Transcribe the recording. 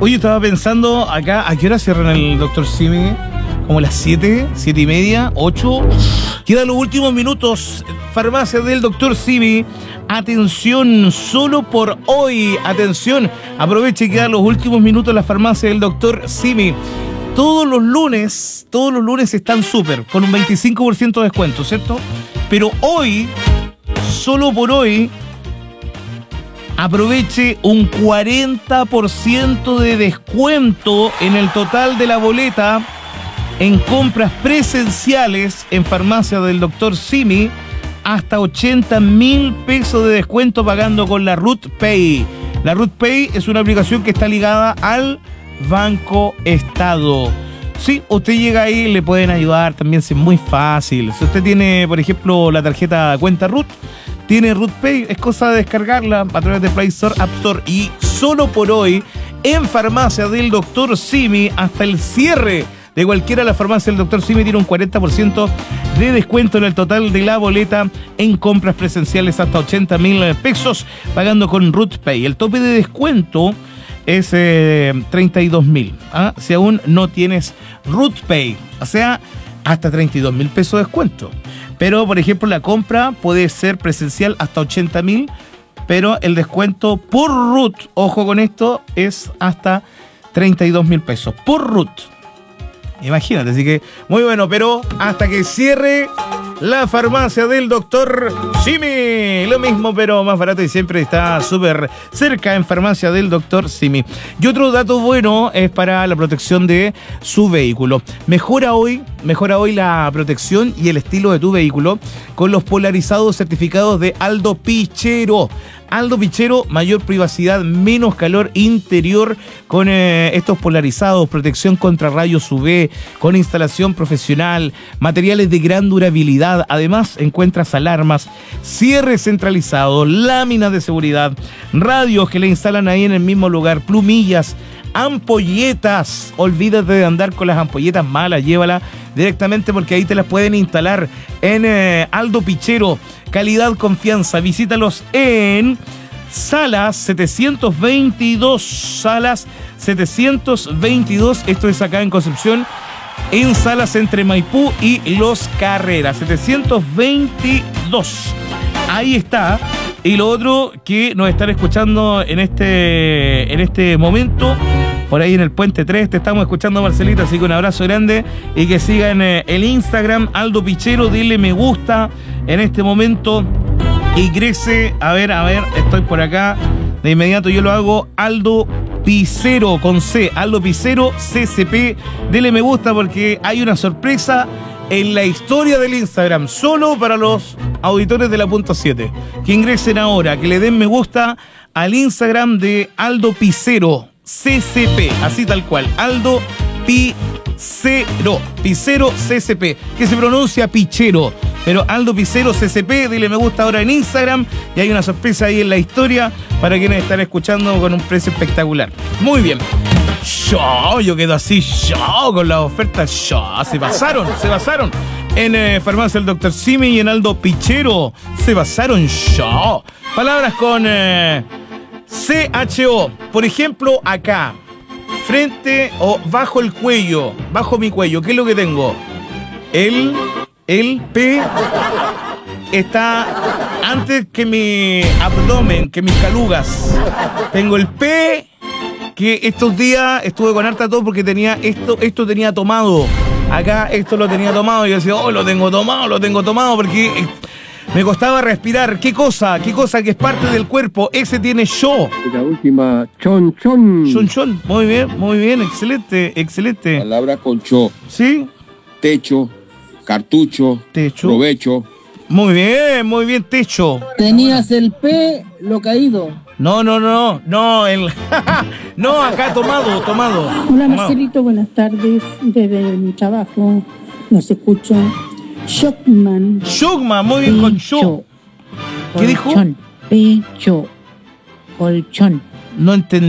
Oye, estaba pensando acá, ¿a qué hora cierran el Dr. Simi? Como las 7, 7 y media, 8. Quedan los últimos minutos. Farmacia del Dr. Simi. Atención, solo por hoy. Atención, aproveche que quedan los últimos minutos en la farmacia del Dr. Simi. Todos los lunes están súper, con un 25% de descuento, ¿cierto? Pero hoy, solo por hoy, aproveche un 40% de descuento en el total de la boleta en compras presenciales en farmacia del Dr. Simi, hasta 80.000 pesos de descuento pagando con la Ruth Pay. La Ruth Pay es una aplicación que está ligada al Banco Estado. Sí, usted llega ahí, le pueden ayudar también, es muy fácil. Si usted tiene, por ejemplo, la tarjeta cuenta Ruth, tiene Ruth Pay, es cosa de descargarla a través de Play Store, App Store. Y solo por hoy, en farmacia del Dr. Simi, hasta el cierre de cualquiera de las farmacias del Dr. Simi, tiene un 40% de descuento en el total de la boleta en compras presenciales hasta 80.000 pesos, pagando con Ruth Pay. El tope de descuento es 32.000, ¿ah? Si aún no tienes Ruth Pay, o sea, hasta 32.000 pesos de descuento. Pero, por ejemplo, la compra puede ser presencial hasta 80.000, pero el descuento por Ruth, ojo con esto, es hasta 32.000 pesos por Ruth. Imagínate, así que muy bueno, pero hasta que cierre la farmacia del Dr. Simi. Lo mismo, pero más barato y siempre está súper cerca en farmacia del Dr. Simi. Y otro dato bueno es para la protección de su vehículo. Mejora hoy la protección y el estilo de tu vehículo con los polarizados certificados de Aldo Pichero. Aldo Pichero, mayor privacidad, menos calor interior con estos polarizados, protección contra rayos UV, con instalación profesional, materiales de gran durabilidad. Además, encuentras alarmas, cierre centralizado, láminas de seguridad, radios que le instalan ahí en el mismo lugar, plumillas, ampolletas. Olvídate de andar con las ampolletas malas, llévala directamente porque ahí te las pueden instalar en Aldo Pichero. Calidad, confianza. Visítalos en Salas 722. Salas 722. Esto es acá en Concepción. En Salas entre Maipú y Los Carreras. 722. Ahí está. Y lo otro que nos están escuchando en este momento, por ahí en el Puente 3, te estamos escuchando, Marcelita, así que un abrazo grande y que sigan el Instagram, Aldo Pichero, dile me gusta en este momento, ingrese, a ver, estoy por acá, de inmediato yo lo hago, Aldo Picero con C, Aldo Picero CCP, dile me gusta porque hay una sorpresa en la historia del Instagram, solo para los auditores de la Punto 7, que ingresen ahora, que le den me gusta al Instagram de Aldo Picero CCP, así tal cual, Aldo Picero CCP, que se pronuncia Pichero, pero Aldo Picero CCP, dile me gusta ahora en Instagram y hay una sorpresa ahí en la historia para quienes están escuchando con un precio espectacular. Muy bien. Yo quedo así, con las ofertas, se pasaron en farmacia el Dr. Simi y en Aldo Pichero, se pasaron, palabras con CHO, por ejemplo, acá, frente o bajo el cuello, bajo mi cuello, ¿qué es lo que tengo? El P está antes que mi abdomen, que mis calugas, tengo el P, que estos días estuve con harta tos porque tenía esto tenía tomado. Acá esto lo tenía tomado y yo decía, lo tengo tomado porque me costaba respirar. ¿Qué cosa que es parte del cuerpo? Ese tiene yo. La última, chon. Muy bien, excelente. Palabra con cho. ¿Sí? Techo, cartucho, provecho. Muy bien, techo. Tenías el P, lo caído. No, no, acá tomado. Hola Marcelito, buenas tardes, desde mi trabajo, los escucho. Shockman, muy bien, con show. ¿Qué dijo? Pecho, colchón. No entendí.